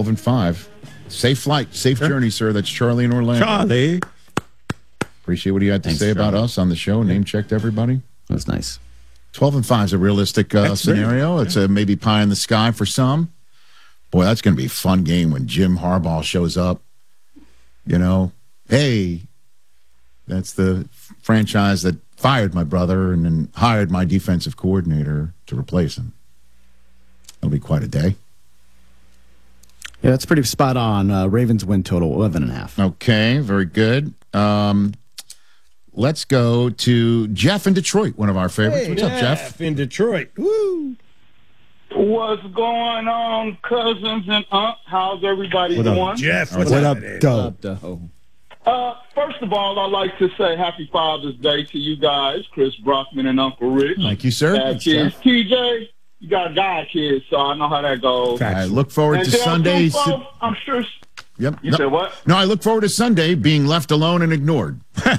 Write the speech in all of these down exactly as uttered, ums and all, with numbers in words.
twelve and five. Safe flight, safe sure. journey, sir. That's Charlie in Orlando. Charlie. Appreciate what you had to Thanks, say Charlie. about us on the show. Name checked everybody. That was nice. twelve and five is a realistic uh, scenario. It's a maybe pie in the sky for some. Boy, that's going to be a fun game when Jim Harbaugh shows up. You know, hey, that's the franchise that fired my brother and then hired my defensive coordinator to replace him. That'll be quite a day. Yeah, that's pretty spot on. Uh, Ravens win total eleven and a half. Okay, very good. Um, let's go to Jeff in Detroit, one of our favorites. Hey, What's up, Jeff? in Detroit. Woo! What's going on, cousins and aunts? How's everybody What doing? up, Jeff? What's What up, happening? Doe? Uh, first of all, I'd like to say Happy Father's Day to you guys, Chris Brockman and Uncle Rich. Thank you, sir. Uh, Thanks, kids. Jeff. T J, you got a guy kid, so I know how that goes. I look forward And to Del Sunday. Tufo, I'm sure. Yep. You no, said what? No, I look forward to Sunday being left alone and ignored.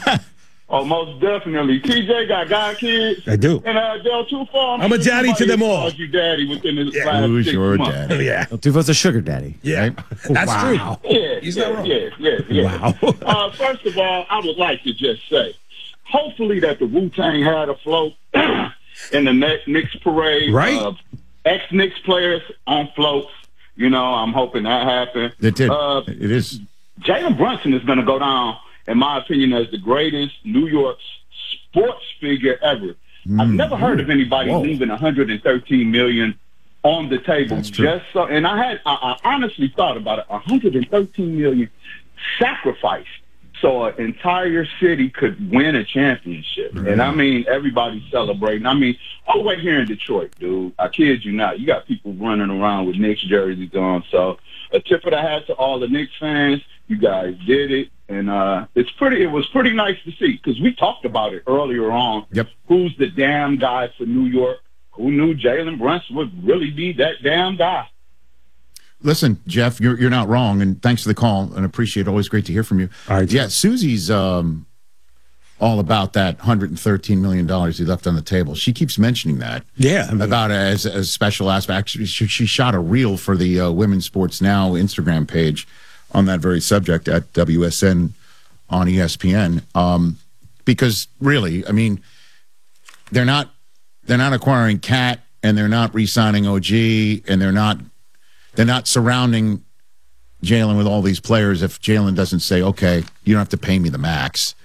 Oh, most definitely. T J got guy kids. I do. And uh, Del Tufo, I'm, I'm a sure daddy to somebody them all. called you daddy within the Yeah. last Who's six your months. daddy? Yeah. Tufo's a sugar daddy. Yeah. Right? That's Wow. true. Yeah, He's yeah, not wrong. yeah, yeah, yeah. Wow. uh, first of all, I would like to just say, hopefully that the Wu-Tang had a float in the next Knicks parade. Right. Uh, ex-Knicks players on floats. You know, I'm hoping that happened. It did. Uh, it is. Jalen Brunson is going to go down, in my opinion, as the greatest New York sports figure ever. Mm. I've never heard of anybody Whoa. leaving one hundred thirteen million dollars on the table. That's true. Just so, and I had, I, I honestly thought about it. one hundred thirteen million dollars sacrificed so an entire city could win a championship. Right. And I mean, everybody's celebrating. I mean, all the way here in Detroit, dude. I kid you not. You got people running around with Knicks jerseys on. So a tip of the hat to all the Knicks fans. You guys did it. And uh, it's pretty. It was pretty nice to see because we talked about it earlier on. Yep. Who's the damn guy for New York? Who knew Jalen Brunson would really be that damn guy? Listen, Jeff, you're you're not wrong, and thanks for the call, and appreciate it. Always great to hear from you. All right, yeah, Susie's um, all about that one hundred thirteen million dollars he left on the table. She keeps mentioning that. Yeah. I mean, About it as a special aspect. Actually, she, she shot a reel for the uh, Women's Sports Now Instagram page on that very subject at W S N on E S P N. Um, because really, I mean, they're not they're not acquiring Cat, and they're not re-signing O G, and they're not they're not surrounding Jalen with all these players if Jalen doesn't say, okay, you don't have to pay me the max.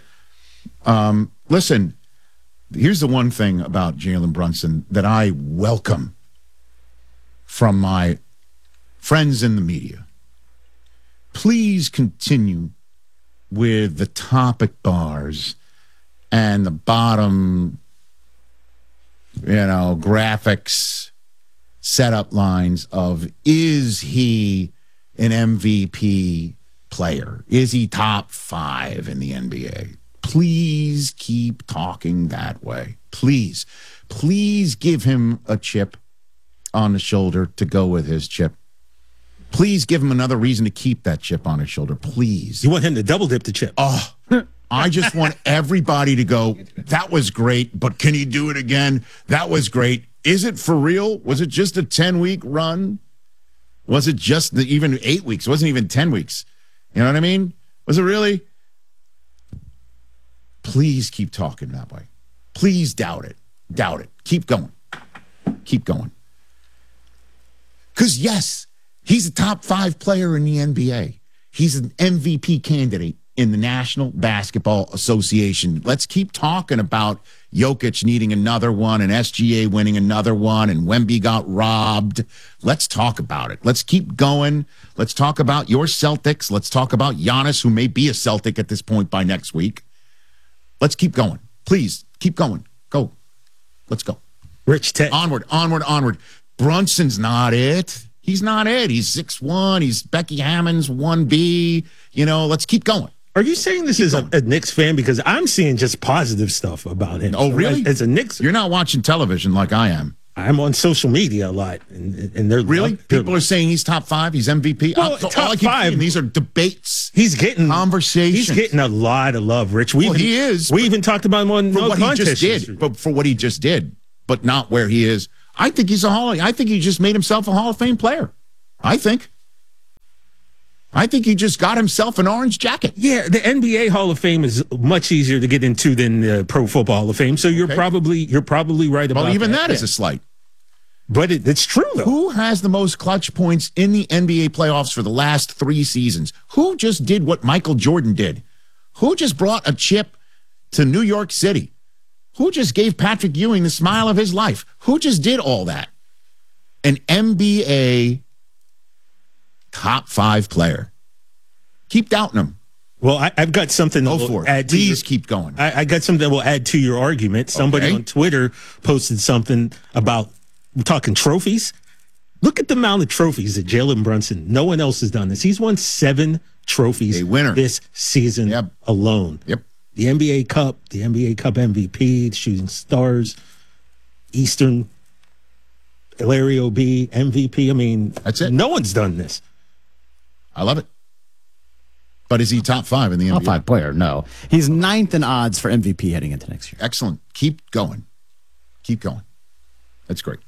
Um, listen, here's the one thing about Jalen Brunson that I welcome from my friends in the media. Please continue with the topic bars and the bottom, you know, graphics, setup lines of, is he an M V P player? Is he top five in the N B A? Please keep talking that way. Please. Please give him a chip on the shoulder to go with his chip. Please give him another reason to keep that chip on his shoulder. Please. you want him to double dip the chip. Oh, I just want everybody to go, that was great, but can he do it again? That was great. Is it for real? Was it just a ten-week run? Was it just the, even eight weeks? It wasn't even ten weeks. You know what I mean? Was it really? Please keep talking that way. Please doubt it. Doubt it. Keep going. Keep going. Because, yes, he's a top five player in the N B A. He's an M V P candidate in the National Basketball Association. Let's keep talking about Jokic needing another one and S G A winning another one and Wemby got robbed. Let's talk about it. Let's keep going. Let's talk about your Celtics. Let's talk about Giannis, who may be a Celtic at this point by next week. Let's keep going. Please, keep going. Go. Let's go. Rich Ted. Onward, onward, onward. Brunson's not it. He's not it. He's six one. He's Becky Hammond's one B. You know, let's keep going. Are you saying this is a, a Knicks fan? Because I'm seeing just positive stuff about him. Oh, really? As, as a Knicks, You're not watching television like I am. I'm on social media a lot, and, and they're Really? they're- People are saying he's top five. He's M V P. Well, All- all top I keep five. seeing, these are debates. He's getting Conversations. He's getting a lot of love, Rich. We Well, even, he is, We but- even talked about him on For no what he contest just did. yesterday. But for what he just did, but not where he is. I think he's a Hall. I think he just made himself a Hall of Fame player. I think. I think he just got himself an orange jacket. Yeah, the N B A Hall of Fame is much easier to get into than the Pro Football Hall of Fame. So you're Okay. probably you're probably right about Well, even that. that is Yeah. a slight. But it, it's true though. Who has the most clutch points in the N B A playoffs for the last three seasons? Who just did what Michael Jordan did? Who just brought a chip to New York City? Who just gave Patrick Ewing the smile of his life? Who just did all that? An N B A top five player. Keep doubting him. Well, I, I've got something that Go will for it. add to Please your, keep going. I, I got something that will add to your argument. Somebody Okay. on Twitter posted something about we're talking trophies. Look at the amount of trophies that Jalen Brunson. No one else has done this. He's won seven trophies A winner. this season Yep. alone. Yep. The N B A Cup, the N B A Cup M V P, the Shooting Stars, Eastern, Larry O B, M V P. I mean, That's it. No one's done this. I love it. But is he top five in the N B A? Top five player, no. He's ninth in odds for M V P heading into next year. Excellent. Keep going. Keep going. That's great.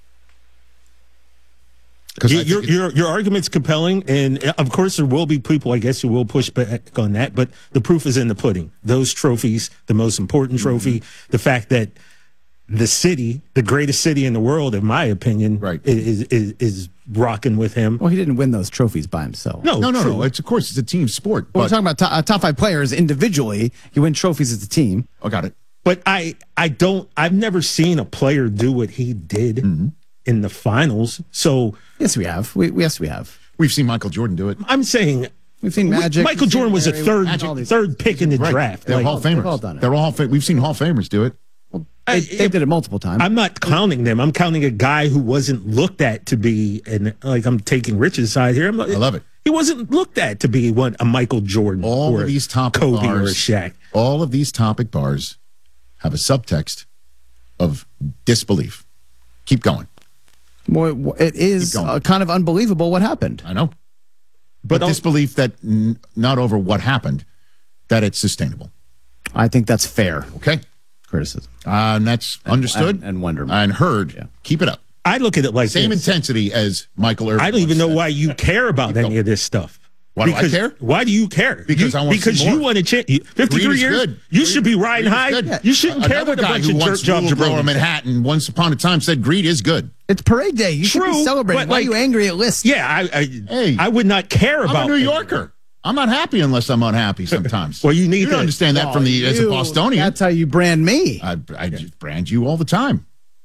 Because Your, your, your your argument's compelling, and uh, of course there will be people, I guess, who will push back on that. But the proof is in the pudding. Those trophies, the most important trophy, Mm-hmm. the fact that the city, the greatest city in the world, in my opinion, Right. is is, is rocking with him. Well, he didn't win those trophies by himself. No, no, no, true. no. It's of course it's a team sport. Well, we're But, talking about top, uh, top five players individually. You win trophies as a team. oh, got it. But I I don't. I've never seen a player do what he did Mm-hmm. in the finals. So Yes, we have. We, yes, we have. We've seen Michael Jordan do it. I'm saying. We've seen Magic. Michael we've seen Jordan was a Larry, third we've seen all these- third pick in the Right. draft. They're Like, Hall of they've Famers. all done it. They're all Hall of Fam- We've seen Hall of Famers do it. They, I- they did it multiple times. I'm not counting them. I'm counting a guy who wasn't looked at to be, and like I'm taking Rich's side here. I'm, I love it. He wasn't looked at to be one a Michael Jordan All or of these a topic Kobe or a bars, Shaq. all of these topic bars have a subtext of disbelief. Keep going. Well, it is Keep going. uh, kind of unbelievable what happened. I know. But, But I'll- disbelief that n- not over what happened, that it's sustainable. I think that's fair Okay. criticism. Uh, and that's understood and- and wonderment. and heard. Yeah. Keep it up. I look at it like Same this. intensity as Michael Irvin. I don't even once know said. why you care about Keep any going. of this stuff. Why do I Because- care? Why do you care? Because you, I want to see because more. you want to change. Greed fifty-three is years. good. You Greed- should be riding greed is high. good. You shouldn't care Another what a guy bunch who of jerk once job ruled Lower jabronis. Manhattan once upon a time said greed is good. It's parade day. You should True, be celebrating. but, Why like- are you angry at lists? Yeah, I, I, Hey, I would not care I'm about a New it. Yorker. I'm not happy unless I'm unhappy sometimes. Well, you need you to- understand that from the as a You- Bostonian. That's how you brand me. I, I just brand you all the time.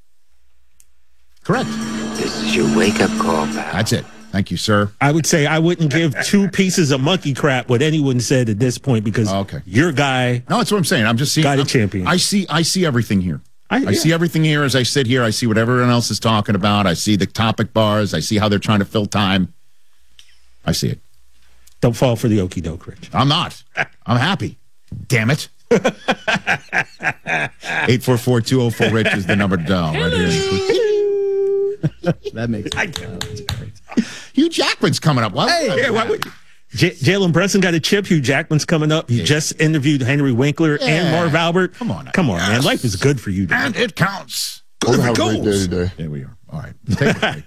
Correct. This is your wake-up call, pal. That's it. Thank you, sir. I would say I wouldn't give two pieces of monkey crap what anyone said at this point because Okay. your guy. No, that's what I'm saying. I'm just seeing. Got a I'm- champion. I see. I see everything here. I- I, yeah. see everything here as I sit here. I see what everyone else is talking about. I see the topic bars. I see how they're trying to fill time. I see it. Don't fall for the okie doke, Rich. I'm not. I'm happy. Damn it. eight four four, two oh four, Rich is the number to dial right here. That makes I- Hugh Jackman's coming up. Why would I be Yeah, why happy? would J- Jalen Brunson got a chip. Hugh Jackman's coming up. He Yeah. just interviewed Henry Winkler and Yeah. Marv Albert. Come on now. come on, man. Yes. Life is good for you. dude. And it counts. We're gonna If have it a great day goes. today. There we are. All right. Let's take a break.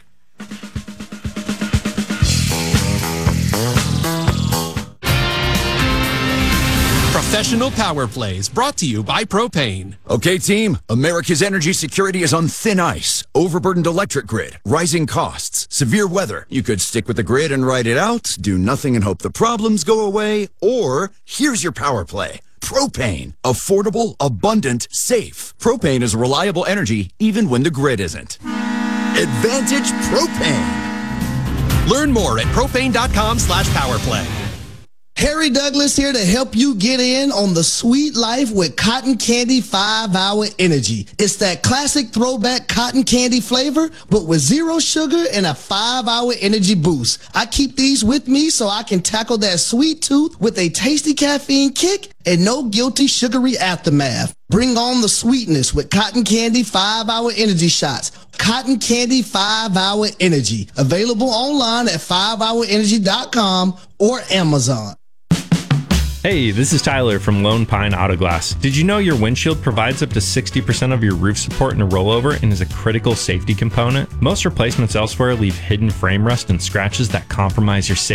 Professional Power Plays brought to you by Propane. Okay, team, America's energy security is on thin ice. Overburdened electric grid, rising costs, severe weather. You could stick with the grid and ride it out, do nothing and hope the problems go away, or here's your power play. Propane. Affordable, abundant, safe. Propane is reliable energy even when the grid isn't. Advantage Propane. Learn more at propane.com slash powerplay. Harry Douglas here to help you get in on the sweet life with Cotton Candy five hour Energy. It's that classic throwback cotton candy flavor, but with zero sugar and a five hour energy boost. I keep these with me so I can tackle that sweet tooth with a tasty caffeine kick and no guilty sugary aftermath. Bring on the sweetness with Cotton Candy five hour Energy shots. Cotton Candy five hour Energy. Available online at five hour energy dot com or Amazon. Hey, this is Tyler from Lone Pine Auto Glass. Did you know your windshield provides up to sixty percent of your roof support in a rollover and is a critical safety component? Most replacements elsewhere leave hidden frame rust and scratches that compromise your safety.